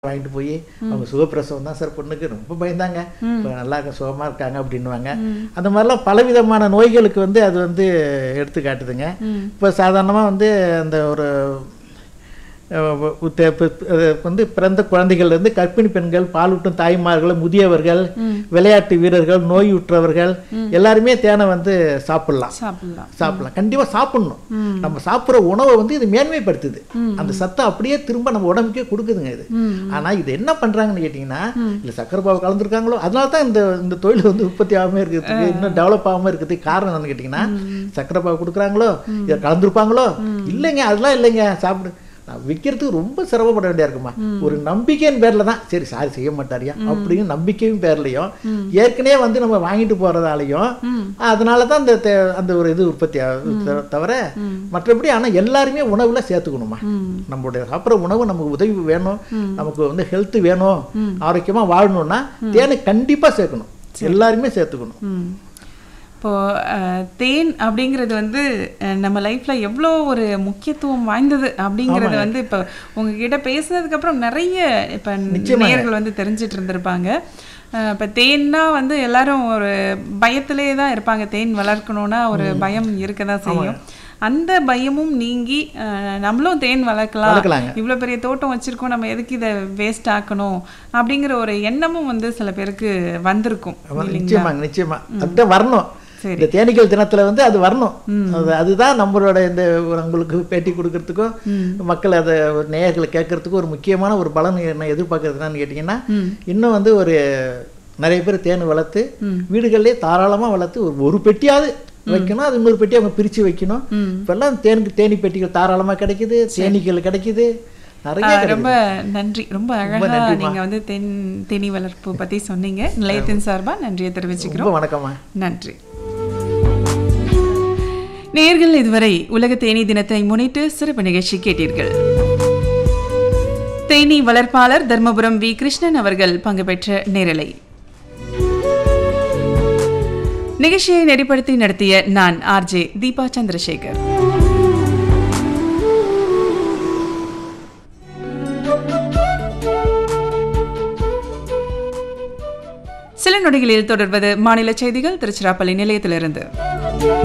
வாங்கிட்டு போய் அவங்க சுகப்பிரசவம் தான் சார் பொண்ணுக்கு ரொம்ப பயந்தாங்க. இப்போ நல்லா சுகமாக இருக்காங்க அப்படின்வாங்க. அந்த மாதிரிலாம் பலவிதமான நோய்களுக்கு வந்து அது வந்து எடுத்துக்காட்டுதுங்க. இப்போ சாதாரணமாக வந்து அந்த ஒரு வந்து பிறந்த குழந்தைகள்லேருந்து கர்ப்பிணி பெண்கள், பாலூட்டும் தாய்மார்கள், முதியவர்கள், விளையாட்டு வீரர்கள், நோயுற்றவர்கள் எல்லாருமே தேனை வந்து சாப்பிடலாம். கண்டிப்பாக சாப்பிடணும். நம்ம சாப்பிட்ற உணவை வந்து இது மேன்மைப்படுத்துது. அந்த சத்தம் அப்படியே திரும்ப நம்ம உடம்புக்கே கொடுக்குதுங்க இது. ஆனால் இது என்ன பண்ணுறாங்கன்னு கேட்டிங்கன்னா, இல்லை சக்கரை பாவு கலந்துருக்காங்களோ, அதனால தான் இந்த தொழில் வந்து உற்பத்தி ஆகாமல் இருக்கிறதுக்கு, இன்னும் டெவலப் ஆகாமல் இருக்கிறதுக்கு காரணம் என்னன்னு கேட்டிங்கன்னா, சக்கரை பாவு கொடுக்குறாங்களோ, இதை கலந்துருப்பாங்களோ, இல்லைங்க அதெல்லாம் இல்லைங்க சாப்பிடு விற்கிறதுக்கு ரொம்ப சிரமப்பட வேண்டியா இருக்குமா. ஒரு நம்பிக்கையின் பேர்ல தான் சரி சாரி செய்ய மாட்டாரியா அப்படின்னு நம்பிக்கையும் பேர்லையும் ஏற்கனவே வந்து நம்ம வாங்கிட்டு போறதாலையும் அதனால தான் அந்த ஒரு இது உற்பத்தி தவிர மற்றபடி. ஆனால் எல்லாருமே உணவுல சேர்த்துக்கணுமா. நம்மளுடைய சாப்பிட்ற உணவு நமக்கு உதவி வேணும், நமக்கு வந்து ஹெல்த் வேணும், ஆரோக்கியமா வாழணும்னா தேனை கண்டிப்பா சேர்க்கணும், எல்லாருமே சேர்த்துக்கணும். இப்போது தேன் அப்படிங்கிறது வந்து நம்ம லைஃப்பில் எவ்வளோ ஒரு முக்கியத்துவம் வாய்ந்தது அப்படிங்கிறது வந்து இப்போ உங்ககிட்ட பேசுனதுக்கப்புறம் நிறைய இப்போ நேயர்கள் வந்து தெரிஞ்சிட்டு இருந்திருப்பாங்க. இப்போ தேன்னா வந்து எல்லாரும் ஒரு பயத்திலே தான் இருப்பாங்க. தேன் வளர்க்கணுன்னா ஒரு பயம் இருக்க தான் செய்யும். அந்த பயமும் நீங்கி நம்மளும் தேன் வளர்க்கலாம், இவ்வளோ பெரிய தோட்டம் வச்சுருக்கோம், நம்ம எதுக்கு இதை வேஸ்ட் ஆக்கணும் அப்படிங்கிற ஒரு எண்ணமும் வந்து சில பேருக்கு வந்திருக்கும். நிச்சயமா அதுதான் வரணும். இந்த தேனீக்கள் தினத்துல வந்து அது வரணும். அதுதான் நம்மளோட இந்த உங்களுக்கு பேட்டி கொடுக்கறதுக்கும் மக்கள் அதை நேயர்களை கேட்கறதுக்கும் ஒரு முக்கியமான ஒரு பலன் என்ன எதிர்பார்க்கறது என்னன்னு கேட்டிங்கன்னா, இன்னும் வந்து ஒரு நிறைய பேர் தேன் வளர்த்து வீடுகள்லேயே தாராளமாக வளர்த்து ஒரு பெட்டியாவது வைக்கணும், அது இன்னொரு பெட்டி அவங்க பிரித்து வைக்கணும். இப்பெல்லாம் தேனி பெட்டிகள் தாராளமாக கிடைக்குது, தேனீக்கள் கிடைக்குது. ரொம்ப நன்றி. ரொம்ப அழகா நீங்க வந்து தேனீ வளர்ப்பு பத்தி சொன்னீங்க. நிலையத்தின் சார்பா நன்றியை தெரிவிச்சுக்கிறோம். வணக்கம்மா. நன்றி. நேயர்கள் இதுவரை உலக தேனீ தினத்தை முன்னிட்டு சிறப்பு நிகழ்ச்சி கேட்டீர்கள். தேனீ வளர்ப்பாளர் தர்மபுரம் வி. கிருஷ்ணன் அவர்கள் பங்கு பெற்ற நேரலை நிகழ்ச்சியை நெறிப்படுத்தி நடத்திய நான் ஆர்ஜே தீபா சந்திரசேகர். சில நொடிகளில் தொடர்வது மாநில செய்திகள் திருச்சிராப்பள்ளி நிலையத்திலிருந்து.